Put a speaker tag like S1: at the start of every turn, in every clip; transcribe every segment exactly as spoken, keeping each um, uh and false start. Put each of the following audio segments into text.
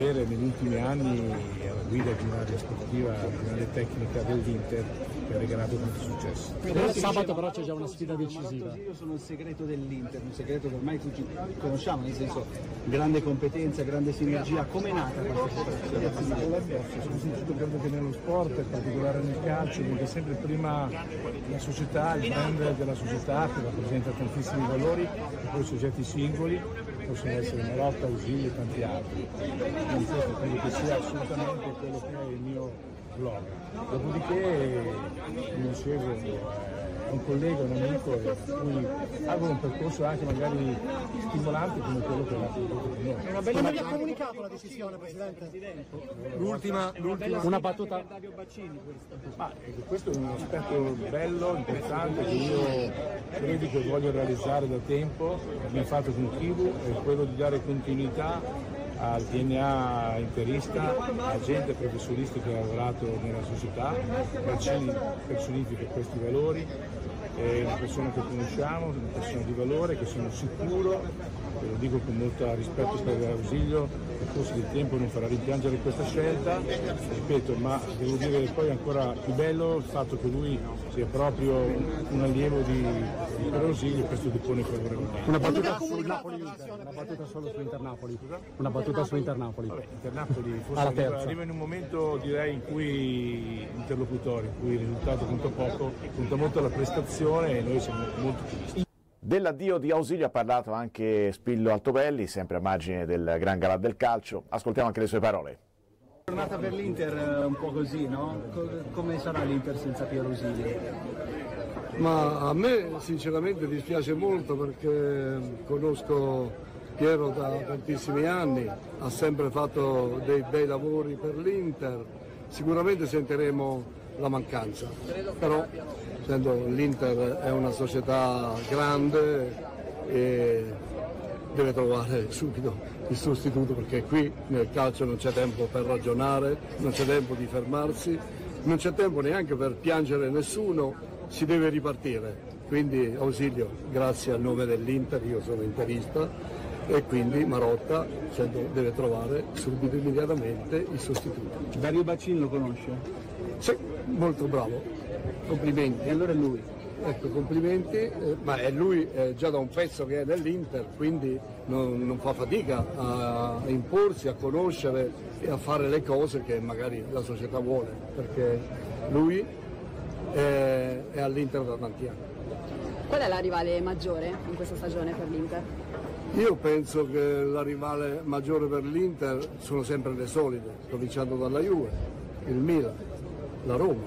S1: Negli ultimi anni alla guida di un'area sportiva, di un'area tecnica dell'Inter che ha regalato tanti successi.
S2: Per sabato però c'è già una sfida decisiva.
S3: Io sono il segreto dell'Inter, un segreto che ormai tutti conosciamo, nel senso grande competenza, grande sinergia. Come è nata questa situazione?
S1: Sono sentito credo che nello sport, in particolare nel calcio, viene sempre prima la società, il brand della società che rappresenta tantissimi valori e poi soggetti singoli, possono essere Marotta, Ausilio e tanti altri. Quindi questo credo che sia assolutamente quello che è il mio blog. Dopodiché, come dicevo, è un collega, un amico, e cui auguro un percorso anche magari stimolante come quello che l'ha avuto con noi.
S2: È una bella, non vi ha comunicato la decisione, Presidente? L'ultima, l'ultima, una battuta.
S1: Ma, questo è un aspetto bello, importante, che io credo che voglio realizzare da tempo, abbiamo fatto con Kivu, è quello di dare continuità al D N A interista, a gente professionista che ha lavorato nella società. Braccini personifica questi valori, è una persona che conosciamo, una persona di valore, che sono sicuro, e lo dico con molto rispetto per Ausilio, nel corso del tempo non farà rimpiangere questa scelta, ripeto, ma devo dire che poi è ancora più bello il fatto che lui sia proprio un allievo di, di Ausilio, e questo depone favorevolmente.
S2: Una battuta sul Napoli, una battuta solo su Inter-Napoli, una battuta su Inter-Napoli.
S1: Vabbè, Inter-Napoli forse arriva, arriva in un momento, direi, in cui interlocutori, in cui il risultato conta poco, conta molto la prestazione e noi siamo molto ottimisti.
S4: Dell'addio di Ausilio ha parlato anche Spillo Altobelli, sempre a margine del Gran Galà del calcio. Ascoltiamo anche le sue parole.
S3: Giornata per l'Inter un po' così, no? Come sarà l'Inter senza Piero Ausilio?
S5: Ma a me sinceramente dispiace molto perché conosco Piero da tantissimi anni, ha sempre fatto dei bei lavori per l'Inter, sicuramente sentiremo la mancanza, però l'Inter è una società grande e deve trovare subito il sostituto, perché qui nel calcio non c'è tempo per ragionare, non c'è tempo di fermarsi, non c'è tempo neanche per piangere nessuno, si deve ripartire. Quindi Ausilio, grazie al nome dell'Inter, io sono interista, e quindi Marotta deve trovare subito, immediatamente, il sostituto.
S3: Dario Baccini lo conosce?
S5: Sì, molto bravo, complimenti.
S3: E allora è lui?
S5: Ecco, complimenti, eh, ma è lui eh, già da un pezzo che è nell'Inter, quindi non, non fa fatica a, a imporsi, a conoscere e a fare le cose che magari la società vuole, perché lui è, è all'Inter da tanti anni.
S6: Qual è la rivale maggiore in questa stagione per l'Inter?
S5: Io penso che la rivale maggiore per l'Inter sono sempre le solite, cominciando dalla Juve, il Milan, la Roma.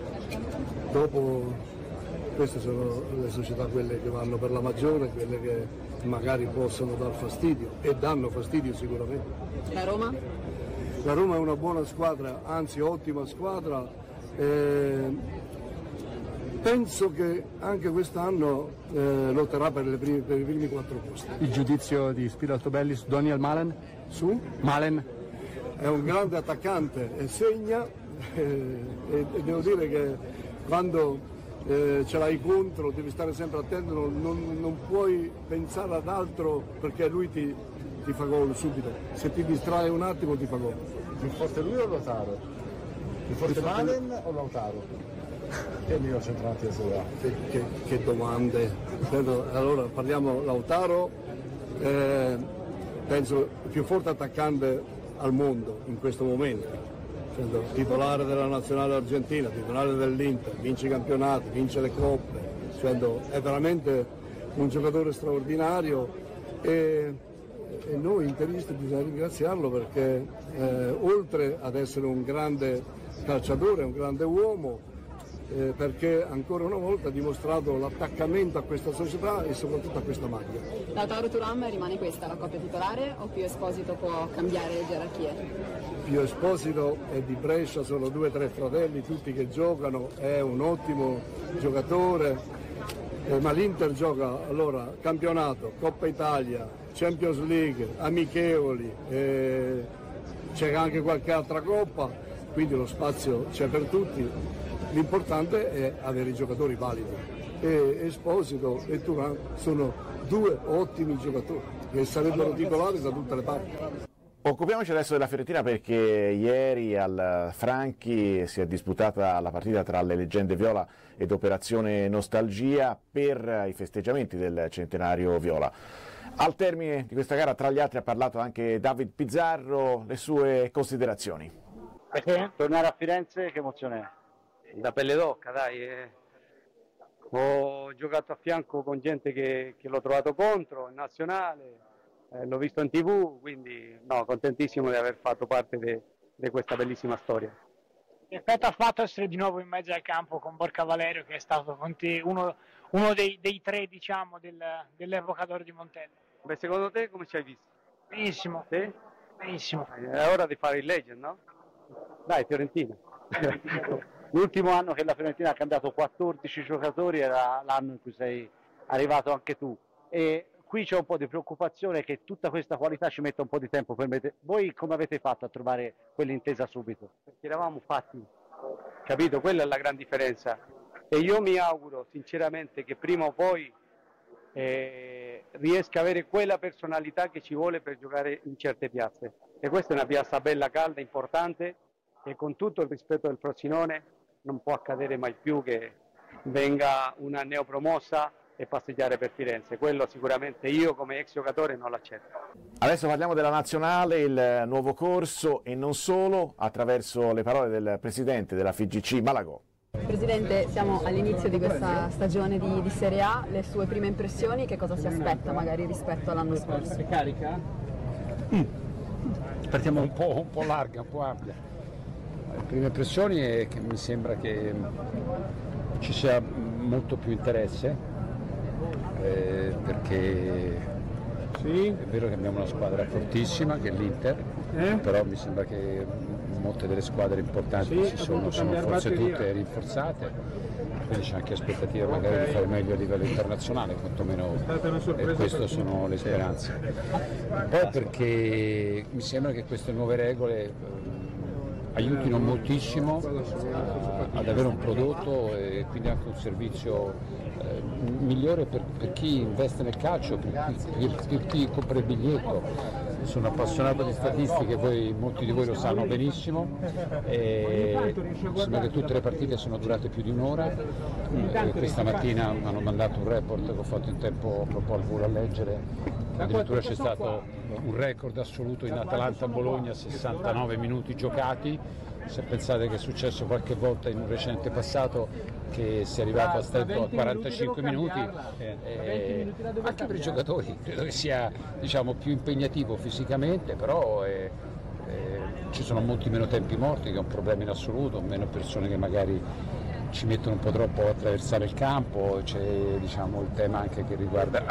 S5: Dopo queste sono le società quelle che vanno per la maggiore, quelle che magari possono dar fastidio e danno fastidio sicuramente.
S6: La Roma?
S5: La Roma è una buona squadra, anzi ottima squadra. Eh, penso che anche quest'anno eh, lotterà per, le prime, per i primi quattro posti.
S2: Il giudizio di Spillo Altobelli su Daniel Malen?
S5: Su?
S2: Malen?
S5: È un grande attaccante e segna eh, e, e devo dire che quando Eh, ce l'hai contro, devi stare sempre attento, non, non, non puoi pensare ad altro perché lui ti, ti fa gol subito, se ti distrae un attimo ti fa gol.
S1: Più forte lui o Lautaro? Più forte Malen o Lautaro? Che è il mio centravanti da sopra?
S5: Che, che, che domande. Allora parliamo Lautaro, eh, penso il più forte attaccante al mondo in questo momento. Titolare della nazionale argentina, titolare dell'Inter, vince i campionati, vince le coppe, è veramente un giocatore straordinario e, e noi interisti bisogna ringraziarlo perché eh, oltre ad essere un grande calciatore, un grande uomo, eh, perché ancora una volta ha dimostrato l'attaccamento a questa società e soprattutto a questa maglia.
S6: Lautaro Thuram rimane questa la coppia titolare o Pio Esposito può cambiare le gerarchie?
S5: Pio Esposito è di Brescia, sono due o tre fratelli, tutti che giocano, è un ottimo giocatore, eh, ma l'Inter gioca allora campionato, Coppa Italia, Champions League, amichevoli, eh, c'è anche qualche altra coppa, quindi lo spazio c'è per tutti, l'importante è avere i giocatori validi e Esposito e Thuram sono due ottimi giocatori che sarebbero titolari da tutte le parti.
S4: Occupiamoci adesso della Fiorentina perché ieri al Franchi si è disputata la partita tra le leggende viola ed Operazione Nostalgia per i festeggiamenti del centenario viola. Al termine di questa gara, tra gli altri, ha parlato anche David Pizzarro, le sue considerazioni.
S7: Perché tornare a Firenze che emozione è? Da pelle d'oca, dai. Eh. Ho giocato a fianco con gente che, che l'ho trovato contro, in nazionale, eh, l'ho visto in tv, quindi no, contentissimo di aver fatto parte di questa bellissima storia.
S8: Che effetto ha fatto essere di nuovo in mezzo al campo con Borca Valerio, che è stato con te uno, uno dei, dei tre, diciamo, del, dell'epoca d'oro di Montella?
S7: Beh, secondo te come ci hai visto?
S8: Benissimo.
S7: Sì?
S8: Benissimo.
S7: È ora di fare il legend, no? Dai, Fiorentina. L'ultimo anno che la Fiorentina ha cambiato quattordici giocatori era l'anno in cui sei arrivato anche tu. E qui c'è un po' di preoccupazione che tutta questa qualità ci metta un po' di tempo per mettere. Voi come avete fatto a trovare quell'intesa subito? Perché eravamo fatti, capito? Quella è la gran differenza. E io mi auguro sinceramente che prima o poi eh, riesca a avere quella personalità che ci vuole per giocare in certe piazze. E questa è una piazza bella, calda, importante, e con tutto il rispetto del Frosinone non può accadere mai più che venga una neopromossa e passeggiare per Firenze. Quello sicuramente io come ex giocatore non l'accetto.
S4: Adesso parliamo della nazionale, il nuovo corso e non solo, attraverso le parole del presidente della F I G C Malagò.
S6: Presidente, siamo all'inizio di questa stagione di, di Serie A, le sue prime impressioni, che cosa si aspetta magari rispetto all'anno scorso?
S3: Carica? Mm. Partiamo un po', un po' larga, un po' ampia. Le prime impressioni è che mi sembra che ci sia molto più interesse, eh, perché sì, è vero che abbiamo una squadra fortissima che è l'Inter, eh? però mi sembra che molte delle squadre importanti sì, ci sono, sono forse tutte rinforzate, quindi c'è anche aspettativa magari di fare meglio a livello internazionale, quantomeno eh, queste sono le speranze. Poi perché mi sembra che queste nuove regole eh, aiutino moltissimo a, ad avere un prodotto e quindi anche un servizio eh, migliore per, per chi investe nel calcio, per, per, per chi compra il biglietto. Sono appassionato di statistiche, voi, molti di voi lo sanno benissimo, e sembra che tutte le partite sono durate più di un'ora. E questa mattina mi hanno mandato un report che ho fatto in tempo proprio al volo a leggere, addirittura c'è stato un record assoluto in Atalanta-Bologna, sessantanove minuti giocati. Se pensate che è successo qualche volta in un recente passato che si è arrivato a stento a quarantacinque minuti, eh, anche per i giocatori credo che sia, diciamo, più impegnativo fisicamente, però eh, eh, ci sono molti meno tempi morti, che è un problema in assoluto, meno persone che magari ci mettono un po' troppo a attraversare il campo, c'è, diciamo, il tema anche che riguarda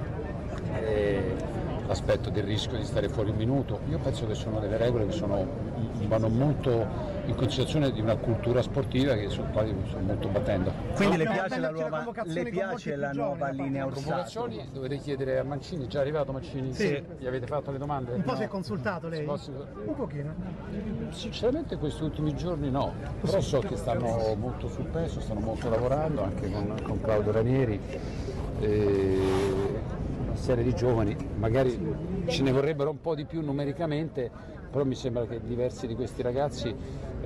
S3: eh, l'aspetto del rischio di stare fuori un minuto. Io penso che sono delle regole che sono, vanno molto in considerazione di una cultura sportiva che sul quale mi sto molto battendo.
S2: Quindi le piace la nuova, le piace la nuova linea Orsato?
S3: Convocazioni dovete chiedere a Mancini, già arrivato Mancini?
S2: Sì.
S3: Gli avete fatto le domande?
S2: Un po'
S3: no.
S2: si è consultato lei?
S3: Posso...
S2: Un pochino.
S3: Sinceramente questi ultimi giorni no, però so che stanno molto sul pezzo, stanno molto lavorando anche con, con Claudio Ranieri. E... una serie di giovani, magari ce ne vorrebbero un po' di più numericamente, però mi sembra che diversi di questi ragazzi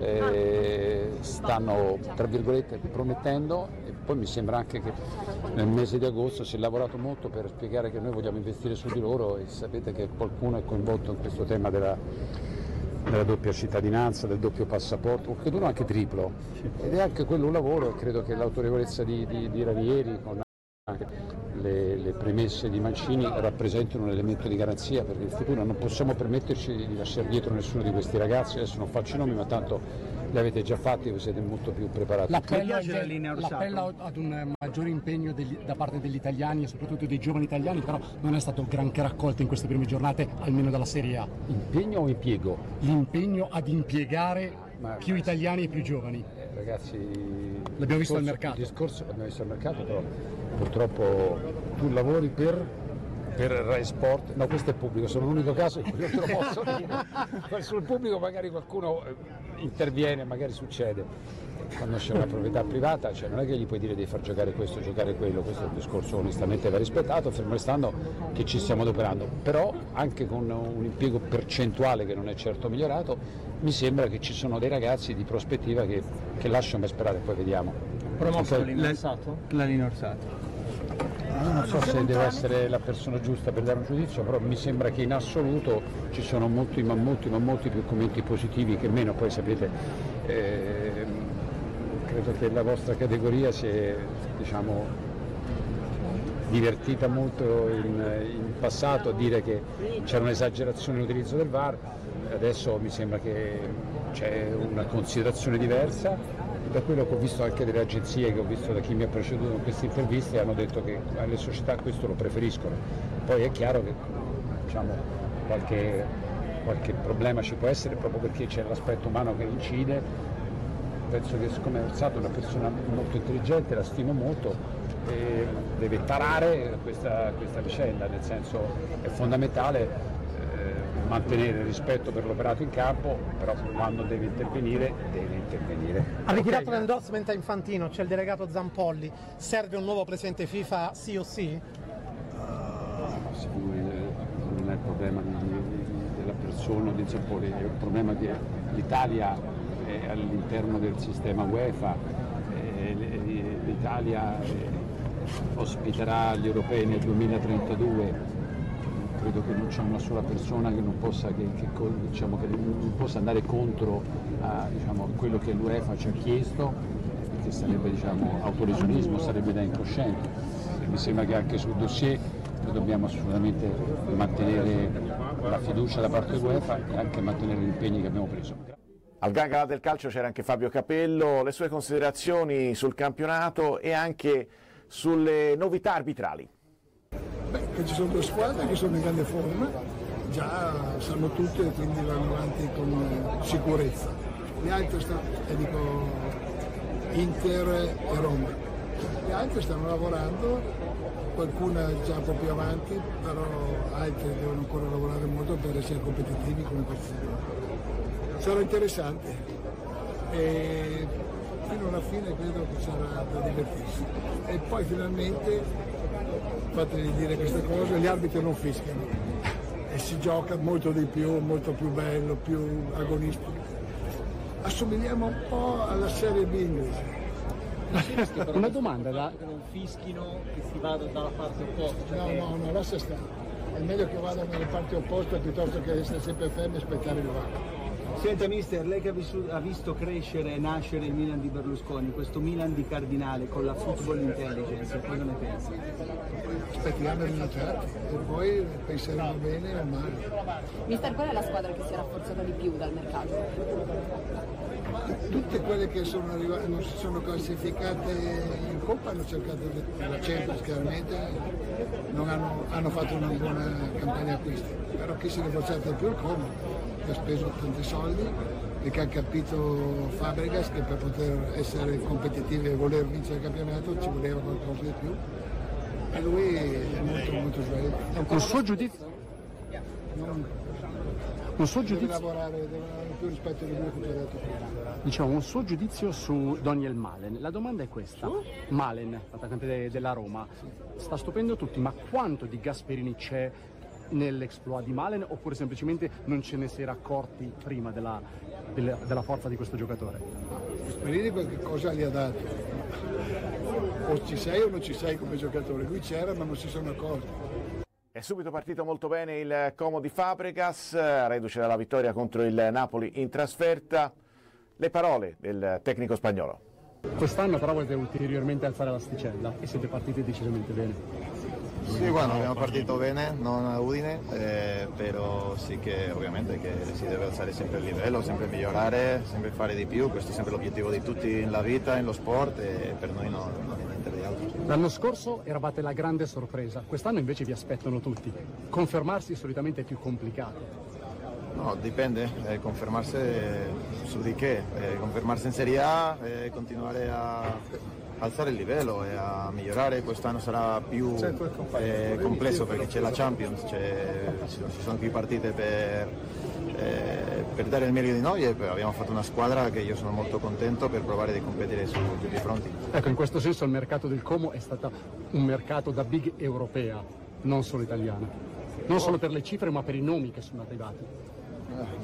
S3: eh, stanno, tra virgolette, promettendo, e poi mi sembra anche che nel mese di agosto si è lavorato molto per spiegare che noi vogliamo investire su di loro, e sapete che qualcuno è coinvolto in questo tema della, della doppia cittadinanza, del doppio passaporto, qualcuno anche triplo, ed è anche quello un lavoro, e credo che l'autorevolezza di, di, di Ranieri con anche Le, le premesse di Mancini rappresentano un elemento di garanzia per il futuro. Non possiamo permetterci di lasciare dietro nessuno di questi ragazzi, adesso non faccio i nomi, ma tanto li avete già fatti e voi siete molto più preparati.
S2: L'appello, l'appello ad un maggiore impegno degli, da parte degli italiani e soprattutto dei giovani italiani, però non è stato granché raccolto in queste prime giornate, almeno dalla Serie A.
S3: Impegno o impiego?
S2: L'impegno ad impiegare ma, più italiani e più giovani.
S3: Eh, ragazzi,
S2: l'abbiamo visto al mercato.
S3: Il discorso l'abbiamo visto al mercato, però purtroppo tu lavori per per Rai Sport, no questo è pubblico, sono l'unico caso in cui non te lo posso dire, sul pubblico magari qualcuno interviene, magari succede. Quando c'è una proprietà privata, cioè non è che gli puoi dire di far giocare questo, giocare quello, questo è un discorso onestamente va rispettato, fermo restando che ci stiamo adoperando, però anche con un impiego percentuale che non è certo migliorato, mi sembra che ci sono dei ragazzi di prospettiva che, che lasciano ben sperare, poi vediamo.
S9: Promosso l'Orsato? Lalino Orsato.
S3: Non so se devo essere la persona giusta per dare un giudizio, però mi sembra che in assoluto ci sono molti, ma molti, ma molti più commenti positivi che meno, poi sapete, eh, credo che la vostra categoria si è, diciamo, divertita molto in, in passato a dire che c'era un'esagerazione nell'utilizzo del V A R, adesso mi sembra che c'è una considerazione diversa. Da quello che ho visto anche delle agenzie, che ho visto da chi mi ha preceduto in queste interviste, hanno detto che le società questo lo preferiscono. Poi è chiaro che, diciamo, qualche, qualche problema ci può essere proprio perché c'è l'aspetto umano che incide. Penso che siccome Orsato è una persona molto intelligente, la stimo molto, e deve tarare questa, questa vicenda, nel senso è fondamentale mantenere il rispetto per l'operato in campo, però quando deve intervenire, deve intervenire.
S10: Ha ritirato okay. l'endorsement a Infantino, c'è il delegato Zampolli, serve un nuovo presidente FIFA sì o sì?
S3: Uh, secondo me non è il problema di, di, della persona di Zampolli, è un problema che l'Italia è all'interno del sistema UEFA, l'Italia ospiterà gli europei nel duemilatrentadue. Credo che non c'è una sola persona che non possa, che, che, diciamo, che non possa andare contro a, diciamo, a quello che l'UEFA ci ha chiesto, che sarebbe, diciamo, autolesionismo, sarebbe da incoscienti. Mi sembra che anche sul dossier noi dobbiamo assolutamente mantenere la fiducia da parte dell'UEFA e anche mantenere gli impegni che abbiamo preso.
S4: Al Gran Galà del Calcio c'era anche Fabio Capello, le sue considerazioni sul campionato e anche sulle novità arbitrali.
S5: Beh, che ci sono due squadre che sono in grande forma, già sanno tutte e quindi vanno avanti con sicurezza. Le altre stanno, e dico Inter e Roma, le altre stanno lavorando, qualcuna già un po' più avanti, però altre devono ancora lavorare molto per essere competitivi come questi. Sarà interessante e fino alla fine credo che sarà da divertirsi. E poi finalmente, fatemi dire queste cose, gli arbitri non fischiano e si gioca molto di più, molto più bello, più agonistico. Assomigliamo un po' alla Serie B inglese.
S9: Una domanda da... che non fischino, che si vada dalla parte opposta.
S5: No, no, no, lascia stare. È meglio che vadano nelle parti opposte piuttosto che essere sempre fermi e aspettare il V A R.
S9: Senta mister, lei che ha, vissuto, ha visto crescere e nascere il Milan di Berlusconi, questo Milan di Cardinale con la football intelligence, cosa ne pensa?
S5: Aspettiamo i risultati e poi penseremo bene o male.
S6: Mister, qual è la squadra che si è rafforzata di più dal mercato?
S5: Tutte quelle che sono arrivate, non si sono classificate in Coppa hanno cercato di... la Champions chiaramente non hanno, hanno fatto una buona campagna acquisti, però chi si è rafforzato di più è il Como, che ha speso tanti soldi e che ha capito Fabregas che per poter essere competitivi e voler vincere il campionato ci voleva qualcosa di più e lui è molto molto sveglio.
S2: Un suo giudizio?
S5: Non,
S2: un suo
S5: deve
S2: giudizio?
S5: lavorare, deve avere più rispetto di lui che ho detto prima.
S2: Diciamo un suo giudizio su Daniel Malen. La domanda è questa: su? Malen, attaccante de- della Roma, sta stupendo tutti, ma quanto di Gasperini c'è nell'exploit di Malen, oppure semplicemente non ce ne si era accorti prima della, della, della forza di questo giocatore?
S5: Gasperini qualche cosa gli ha dato, o ci sei o non ci sei come giocatore, lui c'era ma non si sono accorti.
S4: È subito partito molto bene il Como di Fabregas, reduce dalla vittoria contro il Napoli in trasferta. Le parole del tecnico spagnolo.
S2: Quest'anno però volete ulteriormente alzare l'asticella e siete partiti decisamente bene.
S11: Sì, bueno, abbiamo partito bene, non a Udine, eh, però sì che ovviamente che si deve alzare sempre il livello, sempre migliorare, sempre fare di più, questo è sempre l'obiettivo di tutti nella vita, nello sport e per noi non, non è niente di altro.
S2: L'anno scorso eravate la grande sorpresa, quest'anno invece vi aspettano tutti. Confermarsi solitamente è più complicato.
S11: No, dipende, eh, confermarsi su di che, eh, confermarsi in Serie A, eh, continuare a alzare il livello e a migliorare. Quest'anno sarà più eh, complesso perché c'è la Champions, c'è, ci sono più partite per, eh, per dare il meglio di noi e abbiamo fatto una squadra che io sono molto contento per provare di competere su tutti i fronti.
S2: Ecco, in questo senso il mercato del Como è stato un mercato da big europea, non solo italiana, non solo per le cifre ma per i nomi che sono arrivati.